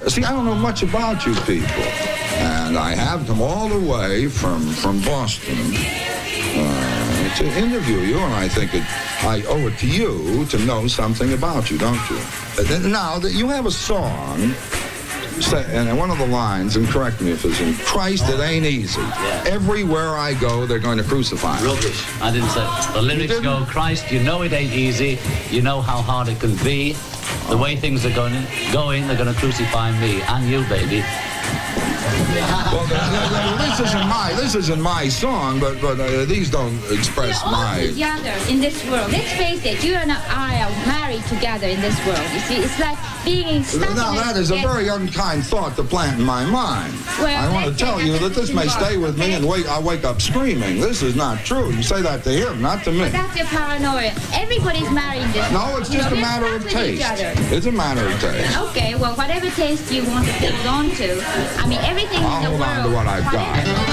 See, I don't know much about you people, and I have come all the way from Boston to interview you, and I think I owe it to you to know something about you, don't you? Now, you have a song, and one of the lines, and correct me if it's in, Christ, it ain't easy. Yeah. Everywhere I go, they're going to crucify me. Rubbish. I didn't say. The lyrics go, Christ, you know it ain't easy. You know how hard it can be. The way things are going, they're going to crucify me and you, baby. Well, this isn't my song, but these don't express We're all together in this world. Let's face it, you and I are married together in this world. You see, it's like being stuck Now, that is a very unkind thought to plant in my mind. Well, I want to let's tell say you that that this may stay with me, and I'll wake up screaming. This is not true. You say that to him, not to me. But that's your paranoia. Everybody's married in this world. No, it's just a matter of taste. It's a matter of taste. Okay, well, whatever taste you want to hold on to, I mean, everything I'll in the hold world. on to what I've got.